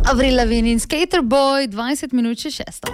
Avril Lavigne in Skater Boy, 20 minut še 6.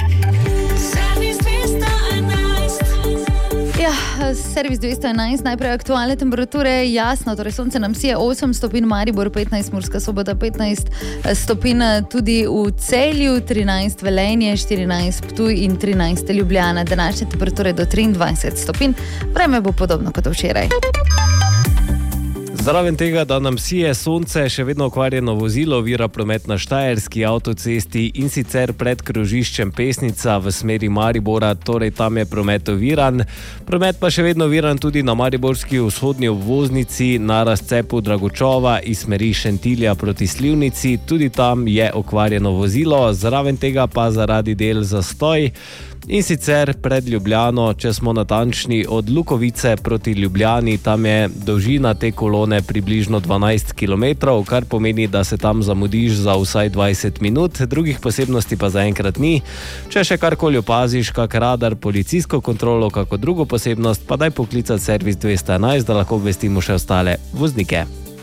Ja, servis 211, najprej aktualne temperature, jasno, torej sonce nam sije 8 stopinj, Maribor 15, Murska Sobota 15 stopinj, tudi v Celju 13, Velenje 14, Ptuj in 13 Ljubljana, današnje temperature do 23 stopinj, vreme bo podobno kot včeraj. Zraven tega, da nam sije sonce, še vedno okvarjeno vozilo ovira promet na Štajerski avtocesti in sicer pred krožiščem Pesnica v smeri Maribora, torej tam je promet oviran. Promet pa še vedno oviran tudi na mariborski vzhodni obvoznici na razcepu Dragočova iz smeri Šentilja proti Slivnici, tudi tam je okvarjeno vozilo, zraven tega pa zaradi del zastoj. In sicer pred Ljubljano, če smo natančni, od Lukovice proti Ljubljani, tam je dolžina te kolone približno 12 km, kar pomeni, da se tam zamudiš za vsaj 20 minut, drugih posebnosti pa zaenkrat ni. Če še karkoli opaziš, kak radar, policijsko kontrolo, kako drugo posebnost, pa daj poklicati servis 211, da lahko obvestimo še ostale voznike.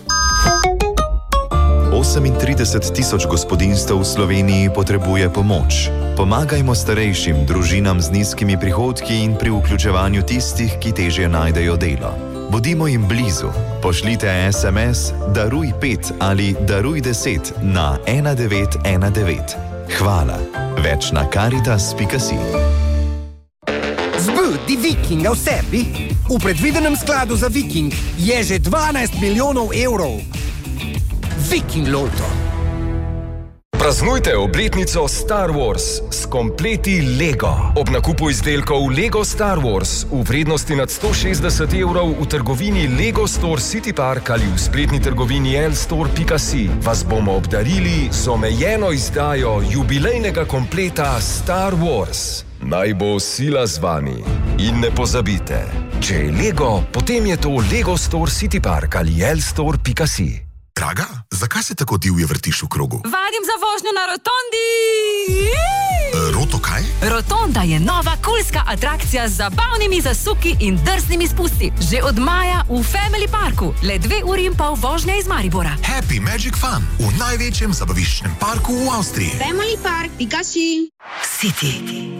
38 tisoč gospodinjstev v Sloveniji potrebuje pomoč. Pomagajmo starejšim, družinam z nizkimi prihodki in pri vključevanju tistih, ki težje najdejo delo. Bodimo jim blizu. Pošljite SMS Daruj 5 ali Daruj 10 na 1919. Hvala. Več na Caritas.si. Zbudi Vikinga v sebi. V predvidenem skladu za Viking je že 12 milijonov evrov. Viking Lotto. Praznujte obletnico Star Wars s kompleti Lego. Ob nakupu izdelkov Lego Star Wars v vrednosti nad 160 evrov v trgovini Lego Store City Park ali v spletni trgovini lstore.si vas bomo obdarili z omejeno izdajo jubilejnega kompleta Star Wars. Naj bo sila z vami. In ne pozabite, če je Lego, potem je to Lego Store City Park ali lstore.si. Draga, zakaj se tako divje vrtiš v krogu? Vadim za vožnjo na rotondi! Roto kaj? Rotonda je nova kulska atrakcija z zabavnimi zasuki in drznimi spusti. Že od maja v Family Parku, le 2 uri in pol vožnje iz Maribora. Happy Magic Fun v največjem zabaviščnem parku v Avstriji. Family Park.si. City.